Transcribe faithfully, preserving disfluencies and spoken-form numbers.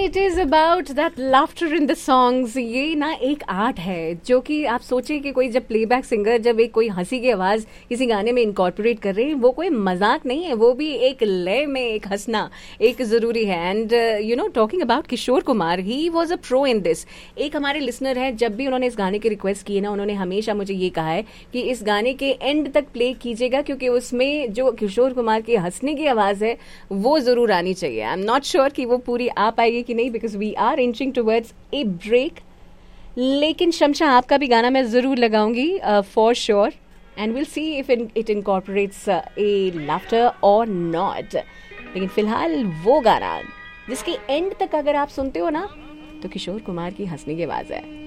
It is about that laughter in the songs. ये ना एक आर्ट है जो कि आप सोचें कि कोई जब प्लेबैक सिंगर जब एक कोई हंसी की आवाज किसी गाने में इनकॉर्पोरेट कर रहे हैं, वो कोई मजाक नहीं है, वो भी एक लय में एक हंसना एक जरूरी है। And you know talking about Kishore Kumar, he was a pro in this. एक हमारे लिसनर है, जब भी उन्होंने इस गाने की रिक्वेस्ट की है ना, उन्होंने हमेशा मुझे ये कहा है कि इस गाने के एंड तक प्ले कीजिएगा, क्योंकि उसमें जो किशोर कुमार की हंसने की आवाज है वो जरूर आनी चाहिए। आई एम नॉट श्योर कि वो पूरी आ पाएगी कि नहीं, because we are inching towards a break. लेकिन शमशा, आपका भी गाना मैं जरूर लगाऊंगी for sure, and will see if it incorporates A laughter और नॉट। लेकिन फिलहाल वो गाना जिसके एंड तक अगर आप सुनते हो ना, तो किशोर कुमार की हंसने की आवाज है।